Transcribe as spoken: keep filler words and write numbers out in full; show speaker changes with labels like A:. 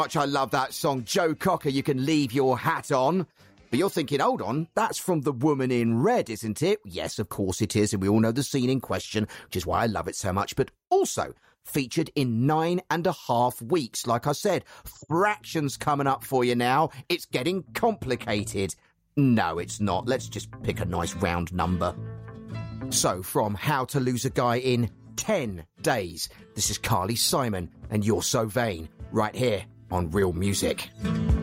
A: Much I love that song. Joe Cocker, You Can Leave Your Hat On. But you're thinking, hold on, that's from The Woman in Red, isn't it? Yes, of course it is, and we all know the scene in question, which is why I love it so much. But also featured in nine and a half weeks. Like I said, fractions coming up for you now. It's getting complicated. No, it's not. Let's just pick a nice round number. So, from How to Lose a Guy in ten days, this is Carly Simon and You're So Vain, right here on Real Music.